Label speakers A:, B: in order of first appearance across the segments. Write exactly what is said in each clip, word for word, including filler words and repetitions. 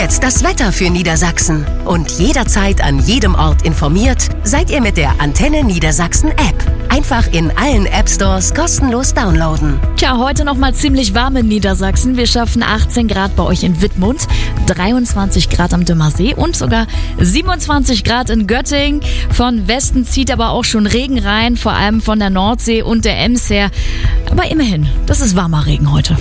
A: jetzt das Wetter für Niedersachsen. Und jederzeit an jedem Ort informiert seid ihr mit der Antenne Niedersachsen App. Einfach in allen App Stores kostenlos downloaden.
B: Tja, heute noch mal ziemlich warm in Niedersachsen. Wir schaffen achtzehn Grad bei euch in Wittmund, dreiundzwanzig Grad am Dümmersee und sogar siebenundzwanzig Grad in Göttingen. Von Westen zieht aber auch schon Regen rein, vor allem von der Nordsee und der Ems her. Aber immerhin, das ist warmer Regen heute.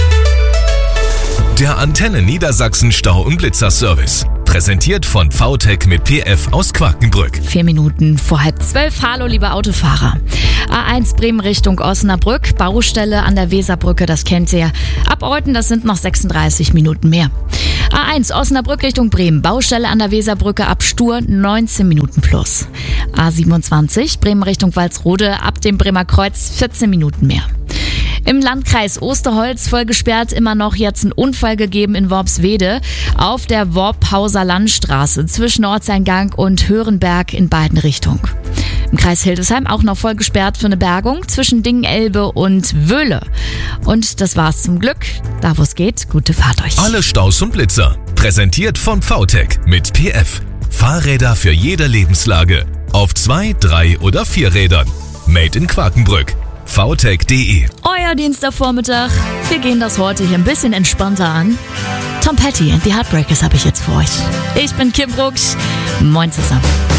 C: Der Antenne Niedersachsen Stau- und Blitzerservice. Präsentiert von V T E C mit P F aus Quakenbrück.
B: Vier Minuten vor halb zwölf. Hallo, liebe Autofahrer. A eins Bremen Richtung Osnabrück. Baustelle an der Weserbrücke, das kennt ihr. Ab Euthen, das sind noch sechsunddreißig Minuten mehr. A eins Osnabrück Richtung Bremen. Baustelle an der Weserbrücke ab Stur, neunzehn Minuten plus. A siebenundzwanzig Bremen Richtung Walsrode. Ab dem Bremer Kreuz vierzehn Minuten mehr. Im Landkreis Osterholz voll gesperrt, immer noch jetzt ein Unfall gegeben in Worpswede auf der Worphauser Landstraße zwischen Ortseingang und Hörenberg in beiden Richtungen. Im Kreis Hildesheim auch noch voll gesperrt für eine Bergung zwischen Dingelbe und Wöhle. Und das war's zum Glück. Da wo es geht, gute Fahrt euch.
C: Alle Staus und Blitzer. Präsentiert von V T E C mit P F. Fahrräder für jede Lebenslage. Auf zwei, drei oder vier Rädern. Made in Quakenbrück. v t e c punkt d e.
B: Euer Dienstagvormittag. Wir gehen das heute hier ein bisschen entspannter an. Tom Petty and the Heartbreakers habe ich jetzt für euch. Ich bin Kim Brucksch. Moin zusammen.